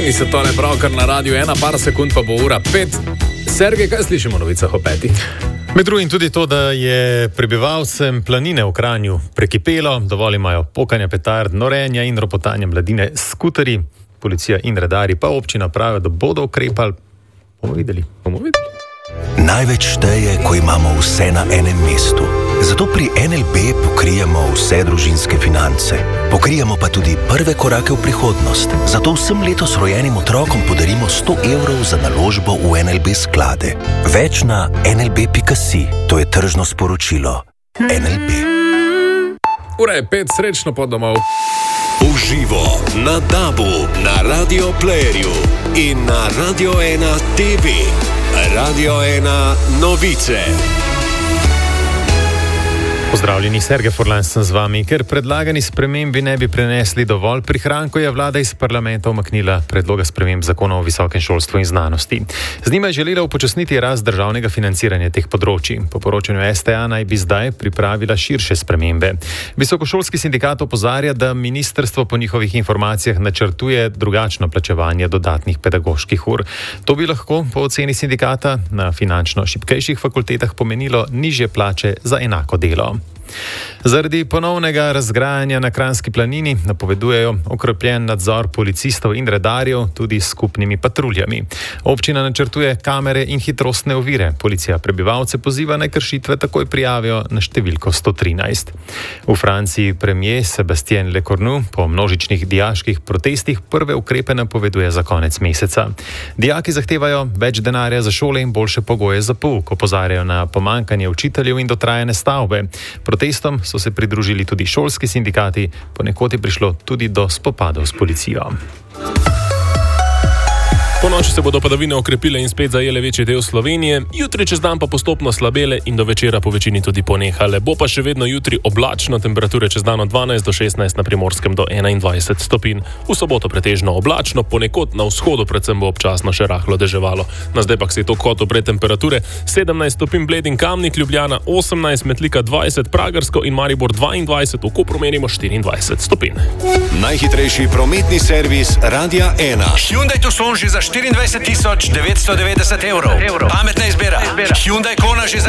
Meni se tole pravkar na radiju 1, par sekund pa bo ura 5. Sergej, kaj slišimo o novicah o 5? Med drugim tudi to, da je prebivalcem Planine v Kranju prekipelo, dovolj imajo pokanja petard, norenja in ropotanja mladine s skuterji. Policija in redarji pa občina pravijo, da bodo ukrepali. Bomo videli. Največ šteje, ko imamo vse na enem mestu. Zato pri NLB pokrijemo vse družinske finance. Pokrijemo pa tudi prve korake v prihodnost. Zato vsem letos rojenim otrokom podarimo 100 evrov za naložbo v NLB sklade. Več na nlb.si. To je tržno sporočilo. NLB. Ura je 5, srečno pot domov. Uživo na DAB-u, na Radio Playerju in na Radio 1 TV. Radio 1 novice. Pozdravljeni, Sergej Furlan sem z vami. Ker predlagani spremembi ne bi prenesli dovolj prihrankov, je vlada iz parlamenta umaknila predloga sprememb zakona o visokem šolstvu in znanosti. Z njima je želela upočasniti rast državnega financiranja teh področij. Po poročanju STA naj bi zdaj pripravila širše spremembe. Visokošolski sindikat opozarja, da ministrstvo po njihovih informacijah načrtuje drugačno plačevanje dodatnih pedagoških ur. To bi lahko po oceni sindikata na finančno šibkejših fakultetah pomenilo nižje plače za enako delo. Zaradi ponovnega razgrajanja na Kranjski planini napovedujejo okrepljen nadzor policistov in redarjev tudi s skupnimi patruljami. Občina načrtuje kamere in hitrostne ovire. Policija prebivalce poziva, naj kršitve takoj prijavijo na številko 113. V Franciji premier Sébastien Lecornu po množičnih dijaških protestih prve ukrepe napoveduje za konec meseca. Dijaki zahtevajo več denarja za šole in boljše pogoje za pouk, opozarjajo na pomanjkanje učiteljev in dotrajane stavbe. Protestom so se pridružili tudi šolski sindikati, ponekod je prišlo tudi do spopadov s policijo. Po noči se bodo padavine okrepile in spet zajele večji del Slovenije, jutri čez dan pa postopno slabele in do večera po večini tudi ponehale. Bo pa še vedno jutri oblačno, temperature čez dan od 12 do 16, na Primorskem do 21 stopinj. V soboto pretežno oblačno, ponekod na vzhodu predvsem bo občasno še rahlo deževalo. Na zdaj pa se je to kot opre temperature: 17 stopinj Bled in Kamnik, Ljubljana 18, Metlika 20, Pragersko in Maribor 22, v Kopru merimo 24 stopinj. Najhitrejši prometni servis Radia 1. Hyundai Tucson že za 24.990 evrov. Pametna izbira. Hyundai Kona že za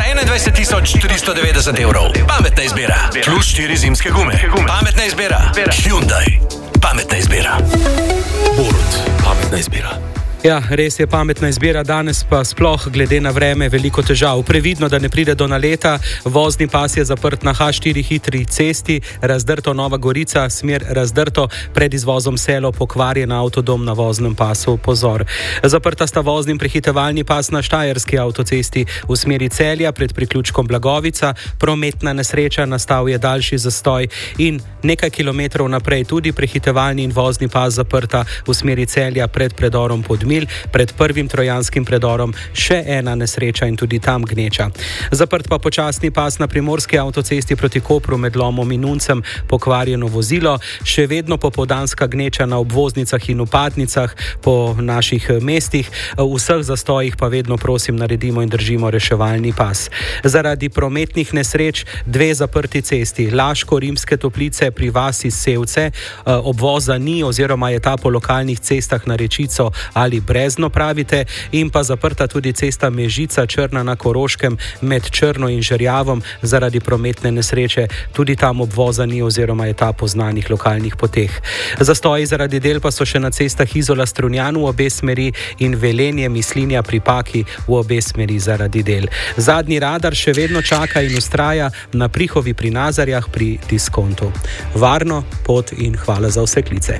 21.390 evrov. Pametna izbira. Plus 4 zimske gume. Pametna izbira. Hyundai. Pametna izbira. Borut. Pametna izbira. Ja, res je pametna izbira, danes pa sploh glede na vreme veliko težav. Previdno, da ne pride do naleta. Vozni pas je zaprt na H4 hitri cesti, Razdrto Nova Gorica, smer Razdrto, pred izvozom Selo, pokvarjen avtodom na voznem pasu, pozor. Zaprta sta vozni in prehitevalni pas na Štajerski avtocesti v smeri Celja pred priključkom Blagovica, prometna nesreča, nastal je daljši zastoj in nekaj kilometrov naprej tudi prehitevalni in vozni pas zaprta v smeri Celja pred predorom Podmil, pred prvim trojanskim predorom še ena nesreča in tudi tam gneča. Zaprt pa počasni pas na Primorski avtocesti proti Kopru med Lomom in Uncem, pokvarjeno vozilo, še vedno popoldanska gneča na obvoznicah in vpadnicah po naših mestih. V vseh zastojih pa vedno prosim naredimo in držimo reševalni pas. Zaradi prometnih nesreč dve zaprti cesti, Laško-Rimske Toplice pri vasi Sevce, obvoza ni oziroma je ta po lokalnih cestah na Rečico ali Brezno pravite, in pa zaprta tudi cesta Mežica Črna na Koroškem med Črno in Žerjavom zaradi prometne nesreče. Tudi tam obvoza ni oziroma je ta po znanih lokalnih poteh. Zastoji zaradi del pa so še na cestah Izola Strunjan v obe smeri in Velenje Mislinja pri Paki v obe smeri zaradi del. Zadnji radar še vedno čaka in ustraja na Prihovi pri Nazarjah pri Diskontu. Varno pot in hvala za vse klice.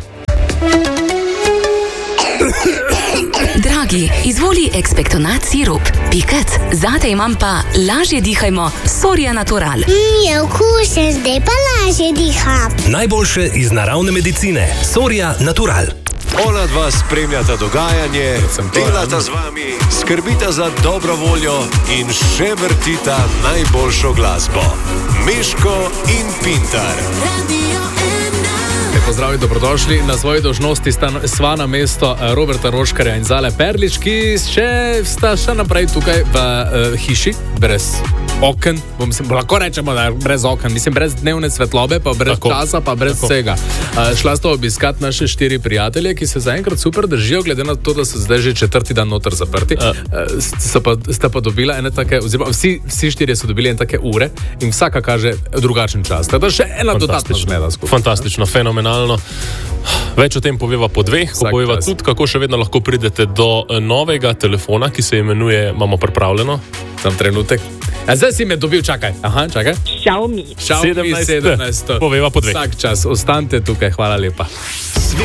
Dragi, izvoli Expectonat sirup. Pikec, zate imam pa lažje dihajmo Soria Natural. Je okusen, zdaj pa lažje diham. Najboljše iz naravne medicine. Soria Natural. Ona dva spremljata dogajanje, delata z vami, skrbita za dobro voljo in še vrtita najboljšo glasbo. Miško in Pintar. pozdrav in dobrodošli. Na svoji dolžnosti sva na mesto Roberta Roškarja in Zale Perlič, ki sta še naprej tukaj v hiši, brez oken. Lahko rečemo, da brez oken, mislim, brez dnevne svetlobe, pa brez časa, pa brez vsega. Šla sta obiskat naše 4 prijatelje, ki se zaenkrat super držijo, glede na to, da so zdaj že 4. dan noter zaprti. Sta pa dobila ene take, oziroma vsi 4 so dobili ene take ure in vsaka kaže drugačen čas. Tako da še ena dodatna zmeda skupaj. Fantastično, fenomenalno. Več o tem poveva po 2, ko poveva tudi, kako še vedno lahko pridete do novega telefona, ki se imenuje, imamo pripravljeno. Sam trenutek. Zdaj si me dobil, čakaj. Aha, čakaj. Xiaomi 17. Poveva po 2. Vsak čas, ostanite tukaj, hvala lepa.